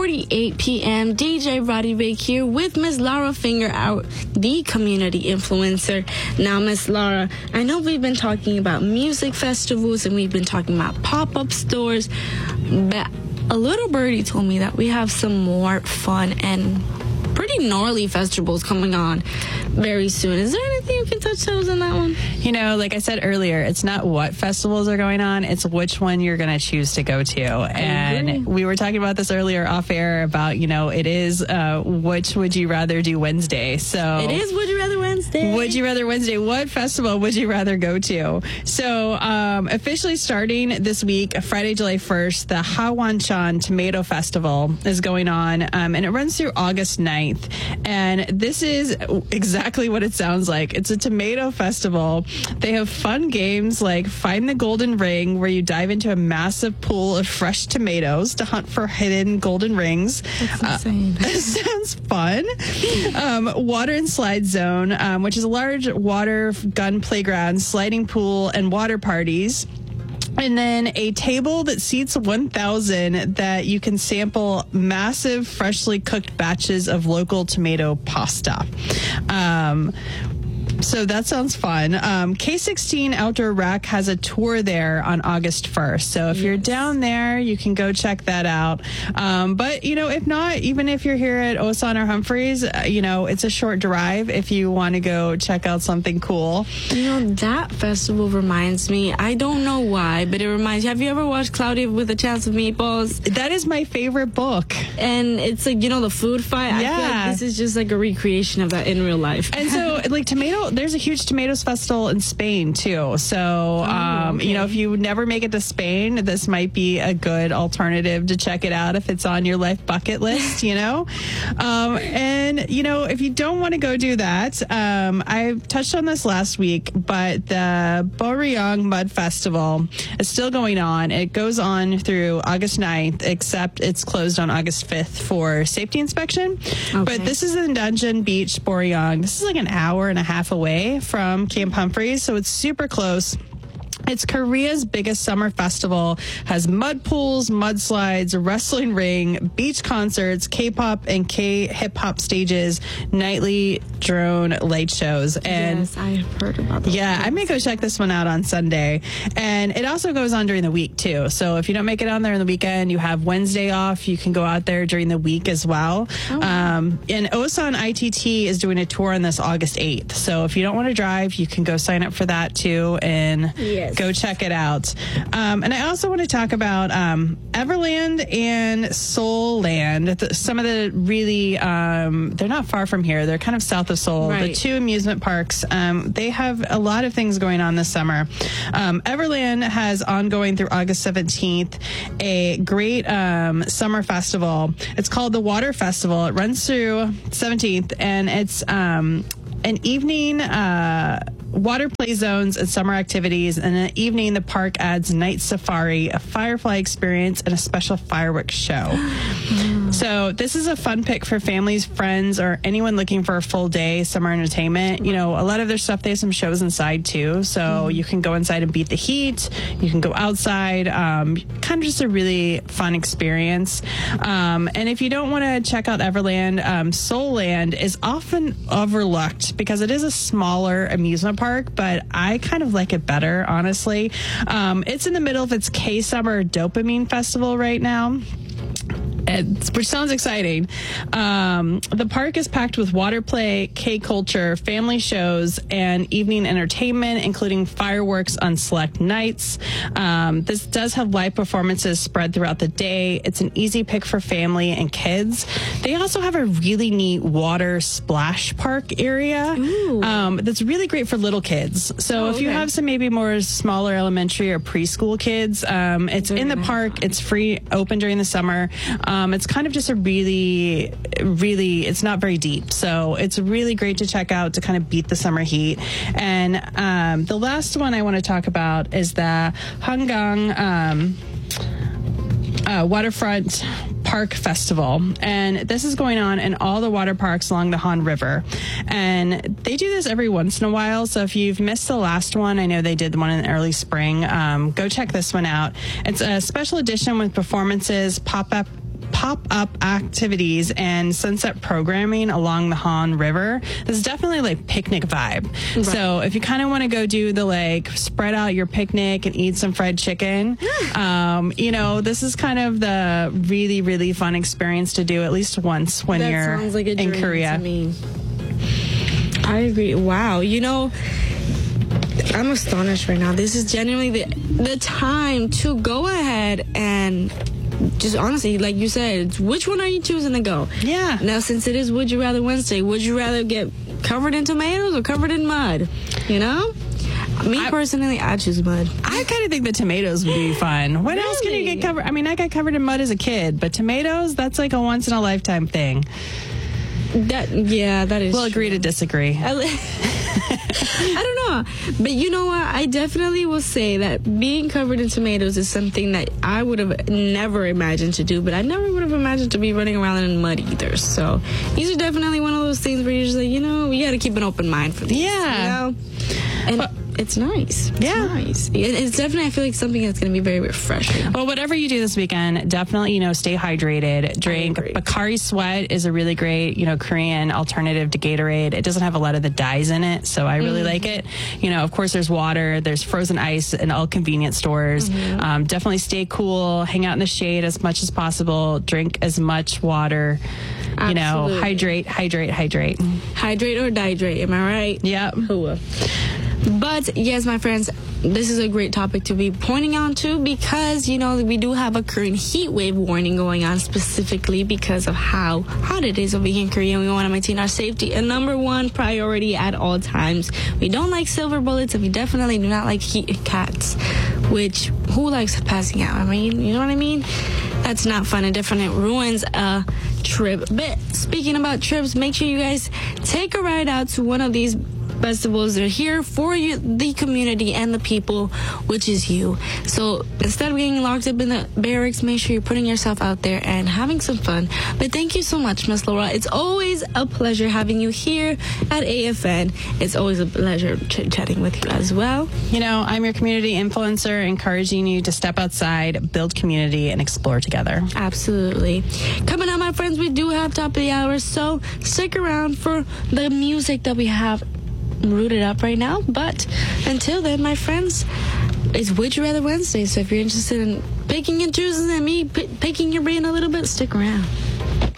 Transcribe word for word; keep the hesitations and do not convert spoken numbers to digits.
forty-eight p.m. D J Roddy Bake here with Miss Laura Finger out, the community influencer. Now, Miss Laura, I know we've been talking about music festivals and we've been talking about pop-up stores, but a little birdie told me that we have some more fun and pretty gnarly festivals coming on very soon. Is there anything you can touch those on that one? You know, like I said earlier, it's not what festivals are going on, it's which one you're going to choose to go to. And we were talking about this earlier off air about, you know, it is uh, which would you rather do Wednesday. So it is Would You Rather Wednesday. Would you rather Wednesday? What festival would you rather go to? So um, officially starting this week, Friday, July first, the Hawanchan Tomato Festival is going on, um, and it runs through August ninth. And this is exactly what it sounds like. It's a tomato festival. They have fun games like Find the Golden Ring, where you dive into a massive pool of fresh tomatoes to hunt for hidden golden rings. That's insane. Uh, sounds fun. Um, water and Slide Zone, um, which is a large water gun playground, sliding pool, and water parties. And then a table that seats one thousand that you can sample massive, freshly cooked batches of local tomato pasta. Um, So that sounds fun. Um, K sixteen Outdoor Rec has a tour there on August first. So if yes. you're down there, you can go check that out. Um, but, you know, if not, even if you're here at Osan or Humphreys, uh, you know, it's a short drive if you want to go check out something cool. You know, that festival reminds me, I don't know why, but it reminds you, have you ever watched Cloudy with a Chance of Meatballs? That is my favorite book. And it's like, you know, the food fight. I yeah. feel like this is just like a recreation of that in real life. And so, like, tomato, there's a huge tomatoes festival in Spain too. So, um, oh, okay. you know, if you never make it to Spain, this might be a good alternative to check it out if it's on your life bucket list, you know? Um, and, you know, if you don't want to go do that, um, I touched on this last week, but the Boryong Mud Festival is still going on. It goes on through August ninth, except it's closed on August fifth for safety inspection. Okay. But this is in Dungeon Beach, Boryong. This is like an hour and a half away from Camp Humphreys, so it's super close. It's Korea's biggest summer festival, has mud pools, mudslides, a wrestling ring, beach concerts, K-pop and K-hip-hop stages, nightly drone light shows. And yes, I have heard about that. Yeah, I may go check this one out on Sunday. And it also goes on during the week, too. So if you don't make it on there on the weekend, you have Wednesday off. You can go out there during the week as well. Oh. Um, and Osan I T T is doing a tour on this August eighth. So if you don't want to drive, you can go sign up for that, too. And yes. Go check it out. Um, and I also want to talk about um, Everland and Seoul Land. Some of the really, um, they're not far from here. They're kind of south of Seoul. Right. The two amusement parks, um, they have a lot of things going on this summer. Um, Everland has ongoing through August seventeenth a great um, summer festival. It's called the Water Festival. It runs through seventeenth, and it's um, an evening uh, water play zones and summer activities, and an evening the park adds night safari, a firefly experience, and a special fireworks show. Mm. So this is a fun pick for families, friends, or anyone looking for a full day summer entertainment. You know, a lot of their stuff, they have some shows inside too, so mm. you can go inside and beat the heat. You can go outside. Um, kind of just a really fun experience. Um, and if you don't want to check out Everland, um, Seoul Land is often overlooked because it is a smaller amusement park, but I kind of like it better, honestly. Um, it's in the middle of its K-Summer Dopamine Festival right now. It's, which sounds exciting. Um, the park is packed with water play, K-culture, family shows, and evening entertainment, including fireworks on select nights. Um, this does have live performances spread throughout the day. It's an easy pick for family and kids. They also have a really neat water splash park area um, that's really great for little kids. So oh, if you okay. have some maybe more smaller elementary or preschool kids, um, it's Very in the nice. park. It's free, open during the summer. Um, it's kind of just a really, really, it's not very deep. So it's really great to check out to kind of beat the summer heat. And um, the last one I want to talk about is the Hangang um, uh, Waterfront Park Festival. And this is going on in all the water parks along the Han River. And they do this every once in a while. So if you've missed the last one, I know they did the one in the early spring, um, go check this one out. It's a special edition with performances, pop-up pop-up activities and sunset programming along the Han River. This is definitely like picnic vibe. Right. So if you kind of want to go do the like spread out your picnic and eat some fried chicken, um, you know, this is kind of the really, really fun experience to do at least once when that you're sounds like a in dream Korea. To me. I agree. Wow. You know, I'm astonished right now. This is genuinely the, the time to go ahead and just honestly, like you said, which one are you choosing to go? Yeah. Now, since it is Would You Rather Wednesday, would you rather get covered in tomatoes or covered in mud? You know? Me I, personally, I choose mud. I kind of think the tomatoes would be fun. What really? else can you get covered? I mean, I got covered in mud as a kid, but tomatoes, that's like a once in a lifetime thing. That yeah, that is. We'll true. agree to disagree. I, I don't know, but you know what? I definitely will say that being covered in tomatoes is something that I would have never imagined to do, but I never would have imagined to be running around in mud either. So these are definitely one of those things where you're just like, you know, we got to keep an open mind for these. Yeah. You know? And. But, It's nice. It's yeah. nice. It's definitely, I feel like, something that's going to be very refreshing. Well, whatever you do this weekend, definitely, you know, stay hydrated. Drink. Bakari Sweat is a really great, you know, Korean alternative to Gatorade. It doesn't have a lot of the dyes in it, so I really mm-hmm. like it. You know, of course, there's water. There's frozen ice in all convenience stores. Mm-hmm. Um, definitely stay cool. Hang out in the shade as much as possible. Drink as much water. You Absolutely. know, hydrate, hydrate, hydrate. Hydrate or dihydrate, am I right? Yep. Cool. But yes, my friends, this is a great topic to be pointing out to because, you know, we do have a current heat wave warning going on specifically because of how hot it is over here in Korea. We want to maintain our safety a number one priority at all times. We don't like silver bullets and we definitely do not like heat cats, which who likes passing out? I mean, you know what I mean? That's not fun. It definitely ruins a trip. But speaking about trips, make sure you guys take a ride out to one of these festivals. They're here for you, the community and the people, which is you. So instead of getting locked up in the barracks, make sure you're putting yourself out there and having some fun. But thank you so much, Miss Laura. It's always a pleasure having you here at A F N. It's always a pleasure chit-chatting with you as well. You know, I'm your community influencer, encouraging you to step outside, build community, and explore together. Absolutely. Coming up, my friends, we do have top of the hour, so stick around for the music that we have rooted up right now. But until then, my friends, it's Would You Rather Wednesday. So if you're interested in picking and choosing and me p- picking your brain a little bit, stick around.